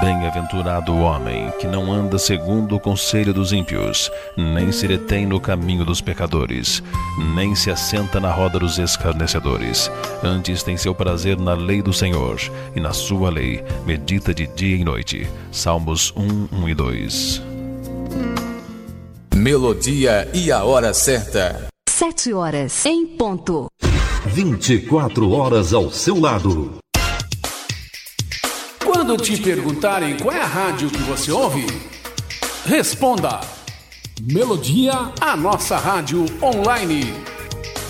Bem-aventurado o homem que não anda segundo o conselho dos ímpios, nem se detém no caminho dos pecadores, nem se assenta na roda dos escarnecedores. Antes tem seu prazer na lei do Senhor, e na sua lei medita de dia e noite. Salmos 1, 1 e 2. Melodia e a hora certa. 7 horas em ponto. 24 horas ao seu lado. Quando te perguntarem qual é a rádio que você ouve, responda: Melodia, a nossa rádio online.